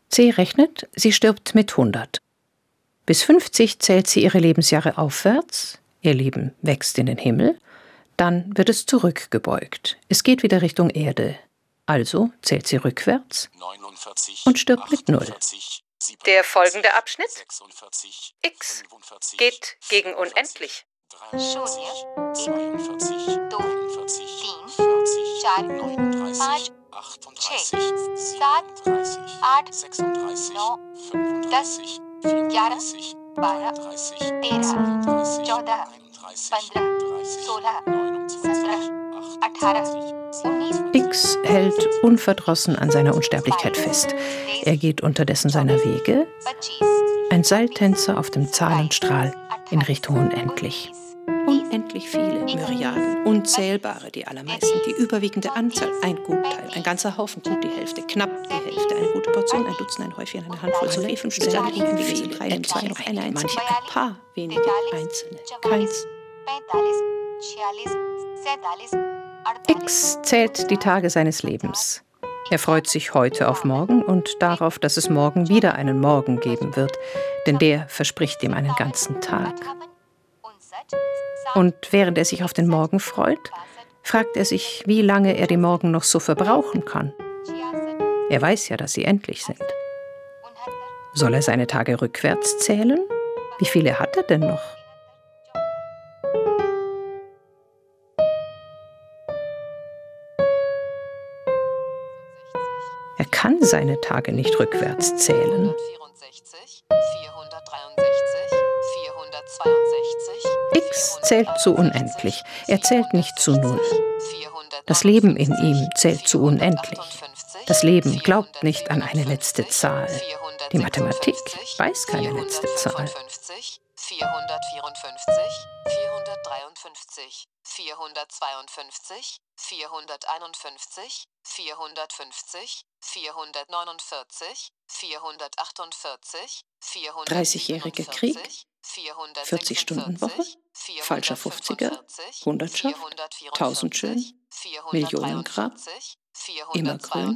C rechnet, sie stirbt mit 100. Bis 50 zählt sie ihre Lebensjahre aufwärts, ihr Leben wächst in den Himmel, dann wird es zurückgebeugt. Es geht wieder Richtung Erde. Also zählt sie rückwärts 49, und stirbt mit 0. 48, Der folgende Abschnitt 46, x 45, geht gegen unendlich. 43, 42, 2, 43, 3, 40, 4, 39, 5, 38, 6, 37, 8, 36, 9, 35, 10, 34, 12, 33, 13, 37, 14, 31, 15, 30, 16, 29, 18, 19, X hält unverdrossen an seiner Unsterblichkeit fest. Er geht unterdessen seiner Wege, 25, ein Seiltänzer auf dem Zahlenstrahl in Richtung unendlich. Unendlich viele, Myriaden, unzählbare, die allermeisten, die überwiegende Anzahl, ein Gutteil, ein ganzer Haufen, gut die Hälfte, knapp die Hälfte, eine gute Portion, ein Dutzend, ein Häufchen, eine Handvoll, so viel, 5 Stellen, unendliche, viele, etwa noch eine einzige, manche ein paar, wenige, einzelne, keins. 45, 46, 47, X zählt die Tage seines Lebens. Er freut sich heute auf morgen und darauf, dass es morgen wieder einen Morgen geben wird, denn der verspricht ihm einen ganzen Tag. Und während er sich auf den Morgen freut, fragt er sich, wie lange er die Morgen noch so verbrauchen kann. Er weiß ja, dass sie endlich sind. Soll er seine Tage rückwärts zählen? Wie viele hat er denn noch? Er kann seine Tage nicht rückwärts zählen. 464, 463, 462, X zählt zu unendlich. Er zählt nicht zu 0. Das Leben in ihm zählt zu unendlich. Das Leben glaubt nicht an eine letzte Zahl. Die Mathematik weiß keine letzte Zahl. 454, 453, 452, 451, 450, 449, 448, 30-jähriger Krieg, 40-Stunden-Woche, falscher 50er, Hundertschaft, Tausendschön, Millionengrab, immergrün.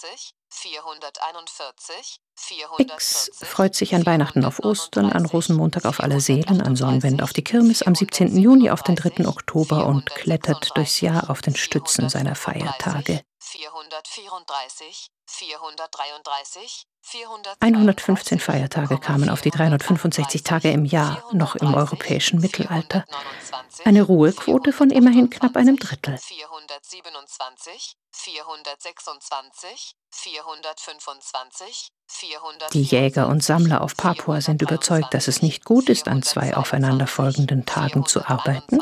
X freut sich an Weihnachten auf Ostern, an Rosenmontag auf Allerseelen, an Sonnenwende auf die Kirmes, am 17. Juni auf den 3. Oktober und klettert durchs Jahr auf den Stützen seiner Feiertage. 434, 433, 115 Feiertage kamen auf die 365 Tage im Jahr, noch im europäischen Mittelalter. Eine Ruhequote von immerhin knapp einem Drittel. 427, 426, 425, 400. Die Jäger und Sammler auf Papua sind überzeugt, dass es nicht gut ist, an 2 aufeinanderfolgenden Tagen zu arbeiten.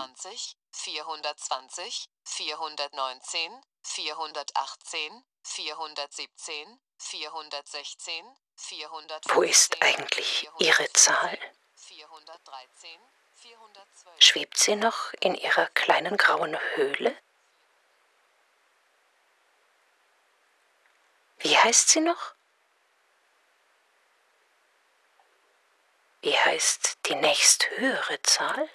420, 419, 418, 417, 416, 400. Wo ist eigentlich Ihre Zahl? 413, 412. Schwebt sie noch in ihrer kleinen grauen Höhle? Wie heißt sie noch? Wie heißt die nächsthöhere Zahl?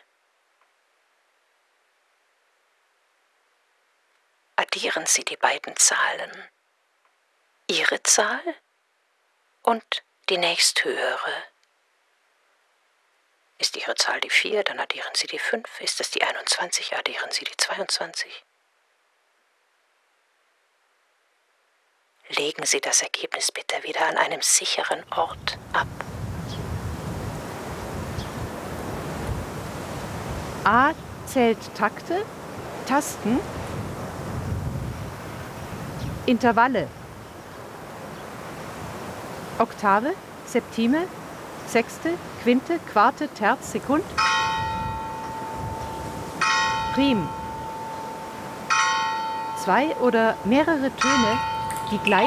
Addieren Sie die beiden Zahlen. Ihre Zahl und die nächsthöhere. Ist Ihre Zahl die 4, dann addieren Sie die 5. Ist es die 21, addieren Sie die 22. Legen Sie das Ergebnis bitte wieder an einem sicheren Ort ab. A zählt Takte, Tasten, Intervalle, Oktave, Septime, Sexte, Quinte, Quarte, Terz, Sekund, Prim. 2 oder mehrere Töne, die gleich